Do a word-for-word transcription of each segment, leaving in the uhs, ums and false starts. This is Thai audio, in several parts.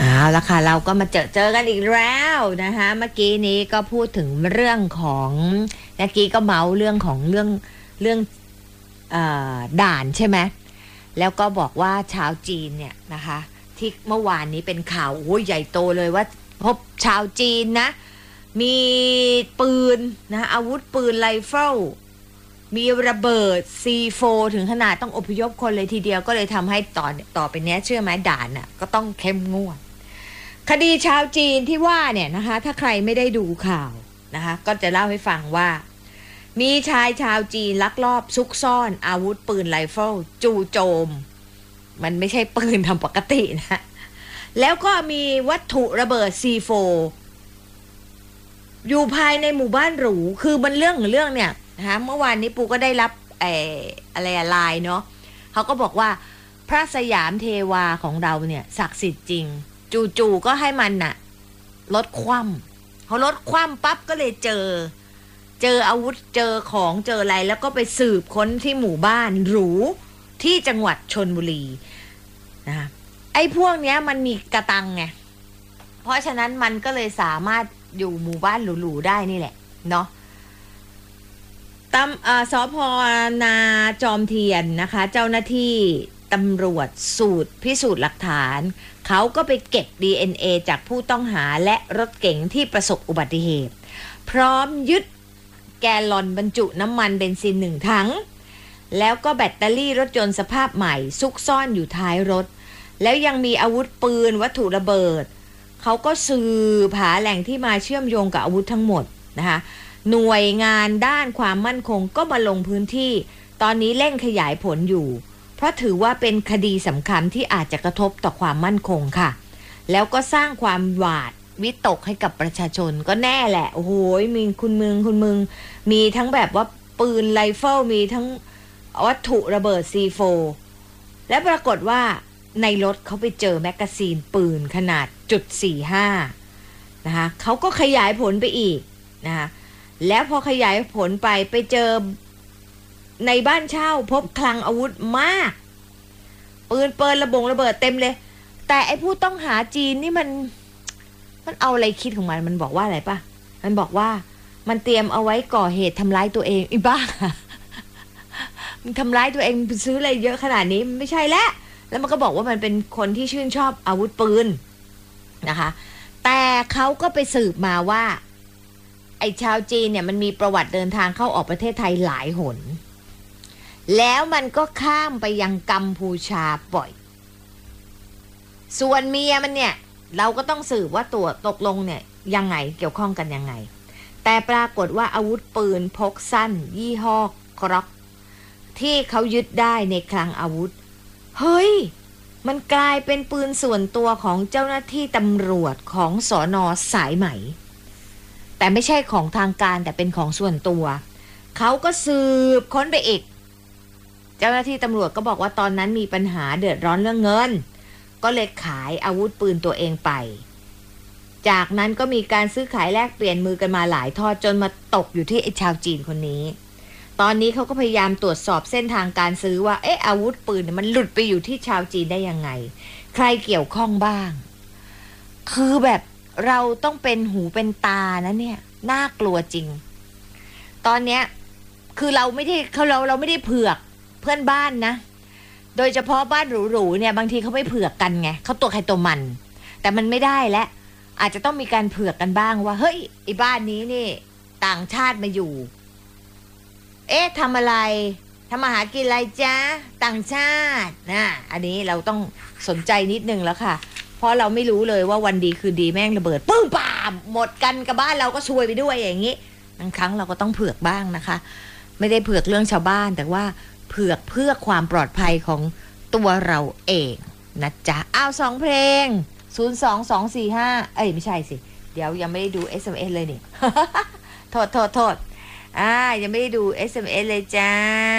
เอาละค่ะเราก็มาเจอเจอกันอีกแล้วนะคะเมื่อกี้นี้ก็พูดถึงเรื่องของเมื่อกี้ก็เมาเรื่องของเรื่องเรื่องเอ่อด่านใช่ไหมแล้วก็บอกว่าชาวจีนเนี่ยนะคะที่เมื่อวานนี้เป็นข่าวโอ้ยใหญ่โตเลยว่าพบชาวจีนนะมีปืนนะอาวุธปืนไรเฟิลมีระเบิด ซี โฟร์ ถึงขนาดต้องอพยพคนเลยทีเดียวก็เลยทำให้ต่อต่อไปนี้เชื่อไหมด่านน่ะก็ต้องเข้มงวดคดีชาวจีนที่ว่าเนี่ยนะคะถ้าใครไม่ได้ดูข่าวนะคะก็จะเล่าให้ฟังว่ามีชายชาวจีนลักลอบซุกซ่อนอาวุธปืนไรเฟิลจู่โจมมันไม่ใช่ปืนทำปกตินะแล้วก็มีวัตถุระเบิด ซี โฟร์ อยู่ภายในหมู่บ้านหรูคือมันเรื่องเรื่องเนี่ยนะคะเมื่อวานนี้ปูก็ได้รับไอ้อะไรไลน์เนาะเขาก็บอกว่าพระสยามเทวาของเราเนี่ยศักดิ์สิทธิ์จริงจู่ๆก็ให้มันน่ะลดคว่ำเขาลดคว่ำปั๊บก็เลยเจอเจออาวุธเจอของเจออะไรแล้วก็ไปสืบค้นที่หมู่บ้านหรูที่จังหวัดชลบุรีนะคะไอ้พวกเนี้ยมันมีกระตังไงเพราะฉะนั้นมันก็เลยสามารถอยู่หมู่บ้านหรูๆได้นี่แหละเนาะตำสพนาจอมเทียนนะคะเจ้าหน้าที่ตำรวจสูตรพิสูจน์หลักฐานเขาก็ไปเก็บ ดี เอ็น เอ จากผู้ต้องหาและรถเก๋งที่ประสบอุบัติเหตุพร้อมยึดแกลลอนบรรจุน้ำมันเบนซินหนึ่งถังแล้วก็แบตเตอรี่รถยนต์สภาพใหม่ซุกซ่อนอยู่ท้ายรถแล้วยังมีอาวุธปืนวัตถุระเบิดเขาก็สืบหาแหล่งที่มาเชื่อมโยงกับอาวุธทั้งหมดนะคะหน่วยงานด้านความมั่นคงก็มาลงพื้นที่ตอนนี้เร่งขยายผลอยู่เพราะถือว่าเป็นคดีสำคัญที่อาจจะกระทบต่อความมั่นคงค่ะแล้วก็สร้างความหวาดวิตกให้กับประชาชนก็แน่แหละโอ้โหมีคุณมึงคุณมึงมีทั้งแบบว่าปืนไรเฟิลมีทั้งวัตถุระเบิด ซี โฟร์ และปรากฏว่าในรถเขาไปเจอแมกกาซีนปืนขนาดจุดสี่ห้านะคะเขาก็ขยายผลไปอีกนะคะแล้วพอขยายผลไปไปเจอในบ้านเช่าพบคลังอาวุธมากปืนเปิลระบงระเบิดเต็มเลยแต่ไอ้ผู้ต้องหาจีนนี่มันมันเอาอะไรคิดของมันมันบอกว่าอะไรป่ะมันบอกว่ามันเตรียมเอาไว้ก่อเหตุทำร้ายตัวเองอีบ้ามันทำร้ายตัวเองซื้ออะไรเยอะขนาดนี้มันไม่ใช่แล้วแล้วมันก็บอกว่ามันเป็นคนที่ชื่นชอบอาวุธปืนนะคะแต่เขาก็ไปสืบมาว่าไอ้ชาวจีนเนี่ยมันมีประวัติเดินทางเข้าออกประเทศไทยหลายหนแล้วมันก็ข้ามไปยังกัมพูชาบ่อยส่วนเมียมันเนี่ยเราก็ต้องสืบว่าตัวตกลงเนี่ยยังไงเกี่ยวข้องกันยังไงแต่ปรากฏว่าอาวุธปืนพกสั้นยี่ห้อกร็อกที่เขายึดได้ในคลังอาวุธเฮ้ยมันกลายเป็นปืนส่วนตัวของเจ้าหน้าที่ตำรวจของสน.สายไหมแต่ไม่ใช่ของทางการแต่เป็นของส่วนตัวเขาก็สืบค้นไปอีกเจ้าหน้าที่ตำรวจก็บอกว่าตอนนั้นมีปัญหาเดือดร้อนเรื่องเงินก็เลยขายอาวุธปืนตัวเองไปจากนั้นก็มีการซื้อขายแลกเปลี่ยนมือกันมาหลายทอดจนมาตกอยู่ที่ไอ้ชาวจีนคนนี้ตอนนี้เขาก็พยายามตรวจสอบเส้นทางการซื้อว่าเอ๊ะอาวุธปืนมันหลุดไปอยู่ที่ชาวจีนได้ยังไงใครเกี่ยวข้องบ้างคือแบบเราต้องเป็นหูเป็นตานะเนี่ยน่ากลัวจริงตอนเนี้ยคือเราไม่ได้เขาเราเราไม่ได้เผือกเพื่อนบ้านนะโดยเฉพาะบ้านหรูๆเนี่ยบางทีเขาไม่เผือกกันไงเขาตัวใครตัวมันแต่มันไม่ได้และอาจจะต้องมีการเผือกกันบ้างว่าเฮ้ยไอ้บ้านนี้นี่ต่างชาติมาอยู่เอ๊ะทำอะไรทำมาหากินอะไรจ๊ะต่างชาตินะอันนี้เราต้องสนใจนิดนึงแล้วค่ะเพราะเราไม่รู้เลยว่าวันดีคืนดีแม่งระเบิดปึ้งป่ามหมดกันกับบ้านเราก็ซวยไปด้วยอย่างนี้บางครั้งเราก็ต้องเผือกบ้างนะคะไม่ได้เผือกเรื่องชาวบ้านแต่ว่าเผือกเพื่อความปลอดภัยของตัวเราเองนะจ๊ะอ้าวสองเพลงศูนย์ สอง สอง สี่ ห้าเอ้ยไม่ใช่สิเดี๋ยวยังไม่ได้ดู เอส เอ็ม เอส เลยนี่ โทษโทษโทษอ่ายังไม่ได้ดู เอส เอ็ม เอส เลยจ้า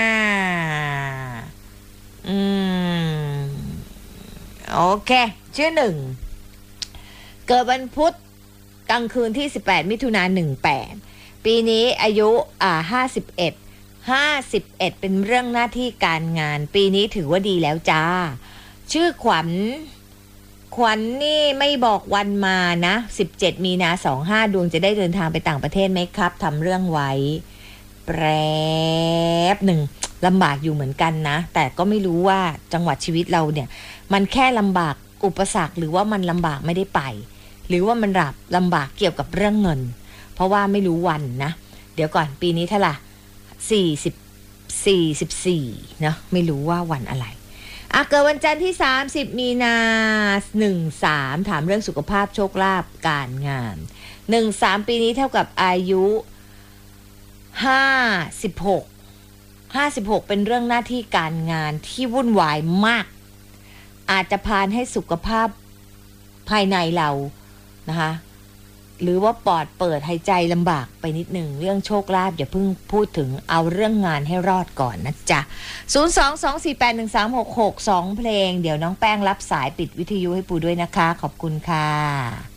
อืมโอเคชื่อหนึ่งเกิดวันพุธกลางคืนที่สิบแปดมิถุนายนสิบแปดปีนี้อายุอ่าห้าสิบเอ็ด ห้าสิบเอ็ดเป็นเรื่องหน้าที่การงานปีนี้ถือว่าดีแล้วจ้าชื่อขวัญขวัญ นี่ไม่บอกวันมานะสิบเจ็ดมีนาสองห้าดวงจะได้เดินทางไปต่างประเทศไหมครับทำเรื่องไว้แป๊บหนึ่งลำบากอยู่เหมือนกันนะแต่ก็ไม่รู้ว่าจังหวัดชีวิตเราเนี่ยมันแค่ลำบากอุปสรรคหรือว่ามันลำบากไม่ได้ไปหรือว่ามันรับลำบากเกี่ยวกับเรื่องเงินเพราะว่าไม่รู้วันนะเดี๋ยวก่อนปีนี้เท่าไหร่สี่สิบสี่สิบสี่เนาะไม่รู้ว่าวันอะไรอ่ะเกิดวันจันทร์ที่สามสิบมีนาหนึ่งสามถามเรื่องสุขภาพโชคลาภการงานหนึ่งสามปีนี้เท่ากับอายุห้าสิบหกห้าสิบหกเป็นเรื่องหน้าที่การงานที่วุ่นวายมากอาจจะพานให้สุขภาพภายในเรานะคะหรือว่าปอดเปิดหายใจลำบากไปนิดหนึ่งเรื่องโชคลาภอย่าเพิ่งพูดถึงเอาเรื่องงานให้รอดก่อนนะจ๊ะศูนย์ สอง สอง สี่ แปด หนึ่ง สาม หก หก สองเพลงเดี๋ยวน้องแป้งรับสายปิดวิทยุให้ปูด้วยนะคะขอบคุณค่ะ